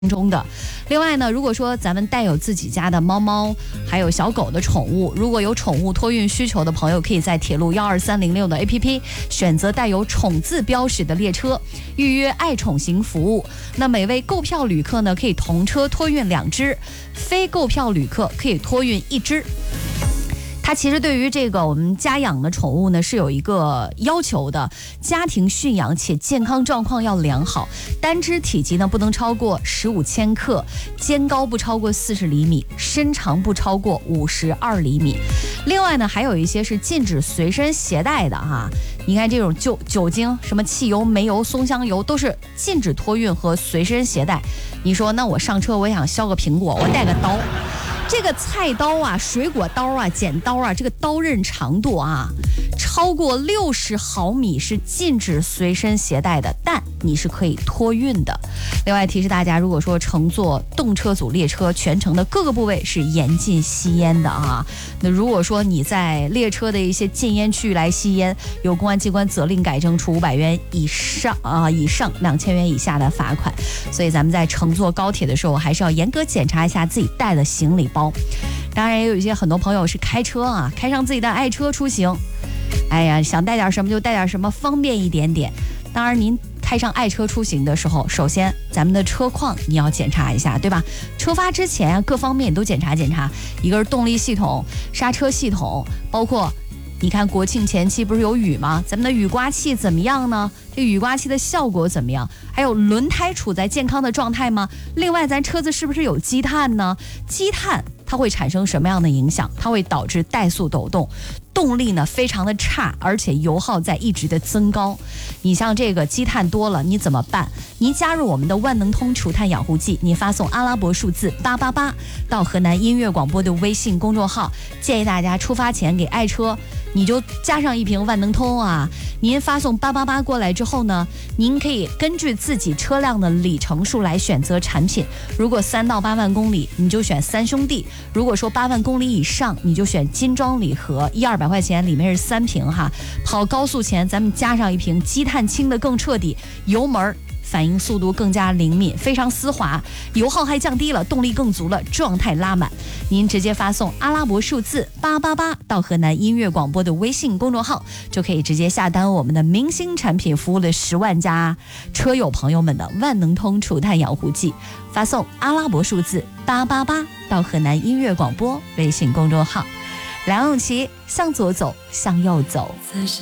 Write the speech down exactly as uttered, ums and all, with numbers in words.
中的。另外呢，如果说咱们带有自己家的猫猫还有小狗的宠物，如果有宠物托运需求的朋友，可以在铁路幺二三零六的 A P P 选择带有宠字标识的列车，预约爱宠型服务。那每位购票旅客呢，可以同车托运两只，非购票旅客可以托运一只。它其实对于这个我们家养的宠物呢是有一个要求的，家庭驯养且健康状况要良好，单只体积呢不能超过十五千克，肩高不超过四十厘米，身长不超过五十二厘米。另外呢，还有一些是禁止随身携带的哈，你看这种酒酒精、什么汽油、煤油、松香油都是禁止托运和随身携带。你说那我上车我想削个苹果，我带个刀。这个菜刀啊、水果刀啊、剪刀啊，这个刀刃长度啊，超过六十毫米是禁止随身携带的，但你是可以托运的。另外提示大家，如果说乘坐动车组列车，全程的各个部位是严禁吸烟的啊。那如果说你在列车的一些禁烟区域来吸烟，有公安机关责令改正，处五百元以上啊、呃、以上两千元以下的罚款。所以咱们在乘坐高铁的时候，还是要严格检查一下自己带的行李包。当然也有一些很多朋友是开车啊，开上自己的爱车出行，哎呀，想带点什么就带点什么，方便一点点。当然您开上爱车出行的时候，首先咱们的车况你要检查一下，对吧？出发之前各方面你都检查检查，一个是动力系统、刹车系统，包括你看国庆前期不是有雨吗？咱们的雨刮器怎么样呢？这雨刮器的效果怎么样？还有轮胎处在健康的状态吗？另外咱车子是不是有积碳呢？积碳它会产生什么样的影响？它会导致怠速抖动，动力呢非常的差，而且油耗在一直的增高。你像这个积碳多了，你怎么办？您加入我们的万能通除碳养护剂，你发送阿拉伯数字八八八到河南音乐广播的微信公众号，建议大家出发前给爱车你就加上一瓶万能通啊。您发送八八八过来之后呢，您可以根据自己车辆的里程数来选择产品。如果三到八万公里，你就选三兄弟；如果说八万公里以上，你就选金装礼盒，一二百块钱里面是三瓶哈。跑高速前，咱们加上一瓶，积碳清的更彻底，油门反应速度更加灵敏，非常丝滑，油耗还降低了，动力更足了，状态拉满。您直接发送阿拉伯数字八八八到河南音乐广播的微信公众号，就可以直接下单我们的明星产品，服务了十万家车友朋友们的万能通除碳养护剂。发送阿拉伯数字八八八到河南音乐广播微信公众号。梁咏琪，向左走，向右走。